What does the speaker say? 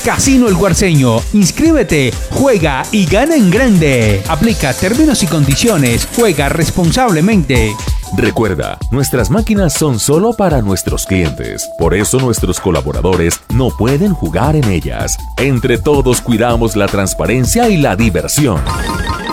Casino El Guarceño. Inscríbete, juega y gana en grande. Aplica términos y condiciones. Juega responsablemente. Recuerda, nuestras máquinas son solo para nuestros clientes. Por eso nuestros colaboradores no pueden jugar en ellas. Entre todos cuidamos la transparencia y la diversión.